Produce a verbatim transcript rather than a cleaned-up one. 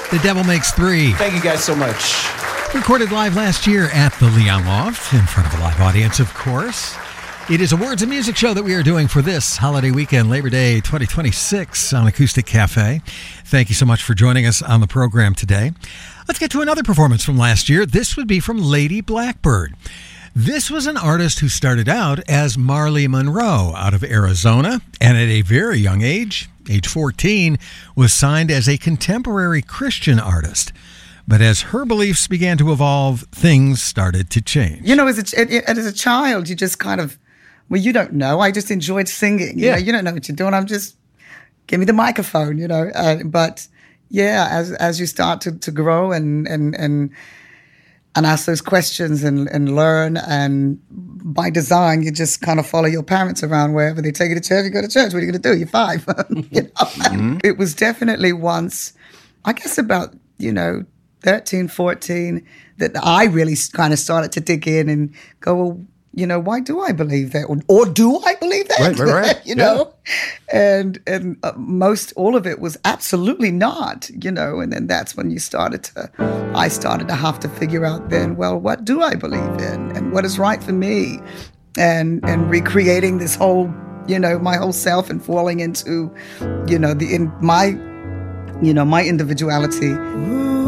The Devil Makes Three. Thank you guys so much. Recorded live last year at the Leon Loft, in front of a live audience, of course. It is a Words and Music show that we are doing for this holiday weekend, Labor Day twenty twenty-six, on Acoustic Cafe. Thank you so much for joining us on the program today. Let's get to another performance from last year. This would be from Lady Blackbird. This was an artist who started out as Marley Monroe out of Arizona, and at a very young age, age fourteen, was signed as a contemporary Christian artist. But as her beliefs began to evolve, things started to change. You know, as a, as a child, you just kind of, well, you don't know. I just enjoyed singing. You Yeah. know, you don't know what you're doing. I'm just, give me the microphone, you know. Uh, but yeah, as as you start to, to grow and and and and ask those questions and, and learn, and by design, you just kind of follow your parents around wherever they take you to church. You go to church. What are you going to do? You're five. you know? mm-hmm. It was definitely once, I guess about, you know, thirteen, fourteen, that I really kind of started to dig in and go, well, you know, why do I believe that? Or, or do I believe that? Right, right, right. you know? Yeah. And and uh, most, all of it was absolutely not, you know, and then that's when you started to, I started to have to figure out then, well, what do I believe in? And what is right for me? And, and recreating this whole, you know, my whole self and falling into, you know, the in my, you know, my individuality.